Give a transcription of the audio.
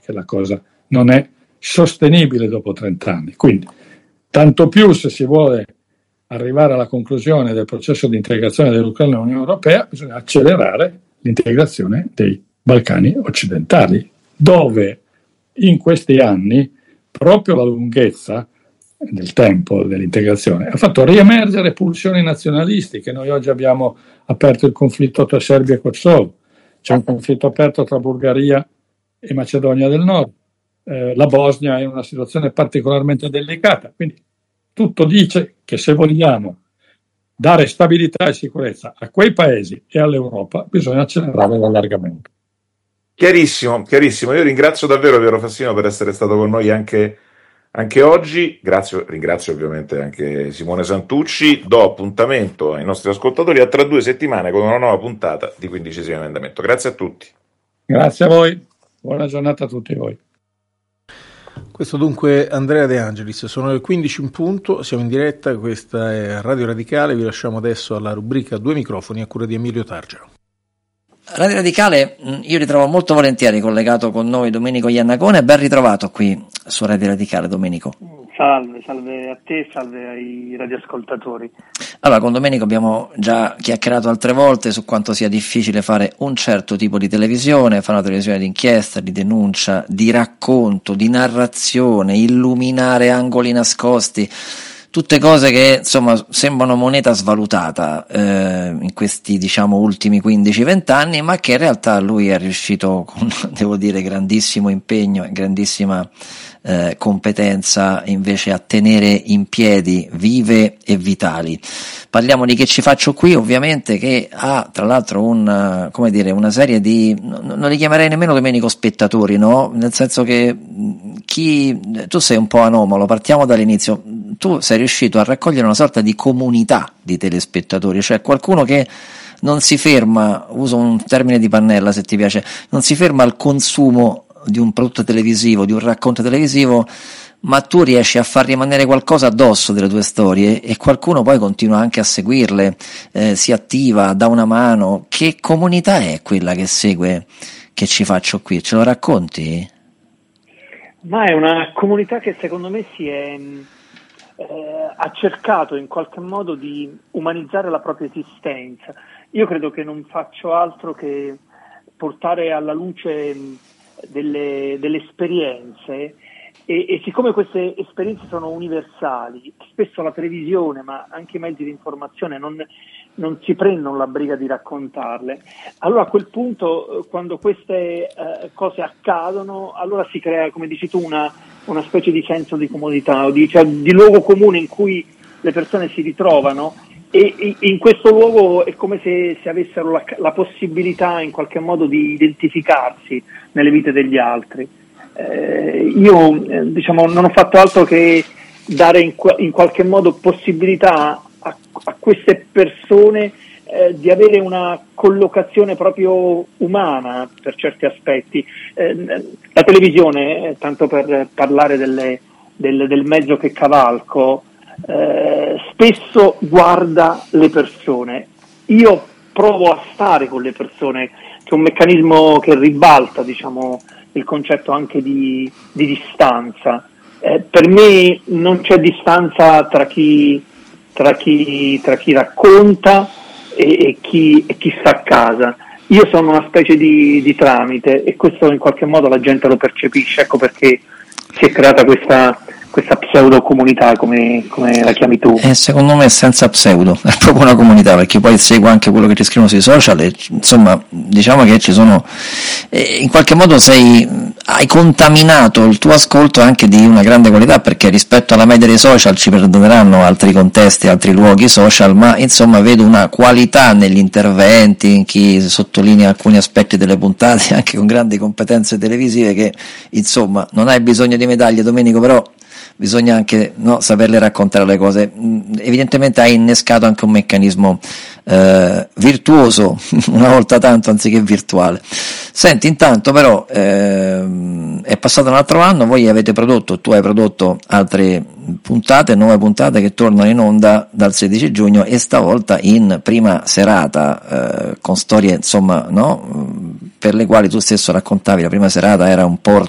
che la cosa non è sostenibile dopo 30 anni. Quindi, tanto più se si vuole arrivare alla conclusione del processo di integrazione dell'Ucraina nell'Unione Europea, bisogna accelerare l'integrazione dei Balcani occidentali, dove in questi anni proprio la lunghezza del tempo dell'integrazione ha fatto riemergere pulsioni nazionalistiche. Noi oggi abbiamo aperto il conflitto tra Serbia e Kosovo, c'è un conflitto aperto tra Bulgaria e Macedonia del Nord, la Bosnia è in una situazione particolarmente delicata, quindi tutto dice che se vogliamo dare stabilità e sicurezza a quei paesi e all'Europa bisogna accelerare l'allargamento. Chiarissimo, chiarissimo. Io ringrazio davvero Piero Fassino per essere stato con noi anche oggi. Ringrazio ovviamente anche Simone Santucci. Do appuntamento ai nostri ascoltatori a tra 2 settimane con una nuova puntata di 15° Emendamento. Grazie a tutti. Grazie a voi, buona giornata a tutti voi. Questo dunque Andrea De Angelis, sono le 15 in punto, siamo in diretta, questa è Radio Radicale, vi lasciamo adesso alla rubrica Due microfoni a cura di Emilio Targia. Radio Radicale, io ritrovo molto volentieri collegato con noi Domenico Iannacone, ben ritrovato qui su Radio Radicale, Domenico. Salve a te, salve ai radioascoltatori. Allora, con Domenico abbiamo già chiacchierato altre volte su quanto sia difficile fare un certo tipo di televisione, fare una televisione di inchiesta, di denuncia, di racconto, di narrazione, illuminare angoli nascosti, tutte cose che insomma sembrano moneta svalutata in questi ultimi 15-20 anni, ma che in realtà lui è riuscito con, devo dire, grandissimo impegno e grandissima competenza invece a tenere in piedi vive e vitali. Parliamo di Che ci faccio qui, ovviamente, che ha tra l'altro una serie di, non li chiamerei nemmeno Domenico spettatori, no? Nel senso che tu sei un po' anomalo, partiamo dall'inizio, tu sei riuscito a raccogliere una sorta di comunità di telespettatori, cioè qualcuno che non si ferma, uso un termine di Pannella se ti piace, non si ferma al consumo di un prodotto televisivo, di un racconto televisivo, ma tu riesci a far rimanere qualcosa addosso delle tue storie e qualcuno poi continua anche a seguirle, si attiva, dà una mano. Che comunità è quella che segue Che ci faccio qui? Ce lo racconti? Ma è una comunità che secondo me ha cercato in qualche modo di umanizzare la propria esistenza. Io credo che non faccio altro che portare alla luce delle esperienze e siccome queste esperienze sono universali, spesso la televisione ma anche i mezzi di informazione non si prendono la briga di raccontarle, allora a quel punto quando queste cose accadono, allora si crea, come dici tu, una specie di senso di comodità o di luogo comune in cui le persone si ritrovano e in questo luogo è come se avessero la possibilità in qualche modo di identificarsi nelle vite degli altri. Io non ho fatto altro che dare in qualche modo possibilità a queste persone di avere una collocazione proprio umana per certi aspetti. La televisione, tanto per parlare del mezzo che cavalco, spesso guarda le persone. Io provo a stare con le persone, che è un meccanismo che ribalta, il concetto anche di distanza. Per me non c'è distanza tra chi racconta e chi sta a casa. Io sono una specie di tramite e questo in qualche modo la gente lo percepisce, ecco perché si è creata questa pseudo comunità, come la chiami tu. Secondo me senza pseudo, è proprio una comunità, perché poi seguo anche quello che ti scrivono sui social e insomma diciamo che ci sono, in qualche modo hai contaminato il tuo ascolto anche di una grande qualità, perché rispetto alla media dei social, ci perdoneranno altri contesti, altri luoghi social, ma insomma vedo una qualità negli interventi, in chi sottolinea alcuni aspetti delle puntate anche con grandi competenze televisive, che insomma non hai bisogno di medaglie, Domenico, però bisogna anche saperle raccontare le cose. Evidentemente hai innescato anche un meccanismo virtuoso una volta tanto anziché virtuale. Senti, intanto però è passato un altro anno, tu hai prodotto altre puntate, nuove puntate che tornano in onda dal 16 giugno e stavolta in prima serata con storie per le quali tu stesso raccontavi. La prima serata era un po'